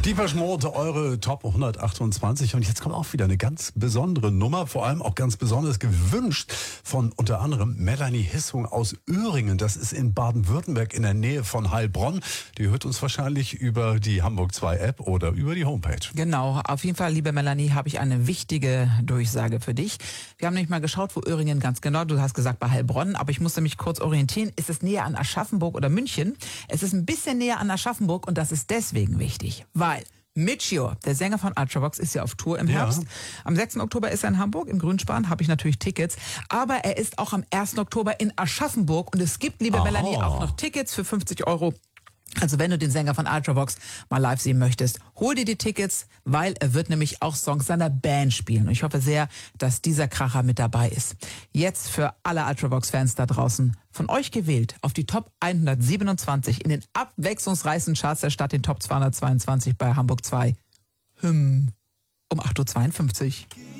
Depeche Mode, eure Top 128. Und jetzt kommt auch wieder eine ganz besondere Nummer, vor allem auch ganz besonders gewünscht von unter anderem Melanie Hissung aus Öhringen. Das ist in Baden-Württemberg in der Nähe von Heilbronn. Die hört uns wahrscheinlich über die Hamburg 2 App oder über die Homepage. Genau, auf jeden Fall, liebe Melanie, habe ich eine wichtige Durchsage für dich. Wir haben nämlich mal geschaut, wo Öhringen ganz genau, du hast gesagt bei Heilbronn, aber ich musste mich kurz orientieren. Ist es näher an Aschaffenburg oder München? Es ist ein bisschen näher an Aschaffenburg und das ist deswegen wichtig, weil Mitchio, der Sänger von Ultravox, ist ja auf Tour im Herbst. Am 6. Oktober ist er in Hamburg, im Grünspan, habe ich natürlich Tickets. Aber er ist auch am 1. Oktober in Aschaffenburg und es gibt, liebe Melanie, auch noch Tickets für 50 €. Also wenn du den Sänger von Ultravox mal live sehen möchtest, hol dir die Tickets, weil er wird nämlich auch Songs seiner Band spielen. Und ich hoffe sehr, dass dieser Kracher mit dabei ist. Jetzt für alle Ultravox-Fans da draußen, von euch gewählt auf die Top 127 in den abwechslungsreichsten Charts der Stadt, den Top 222 bei Hamburg 2. Um 8:52 Uhr.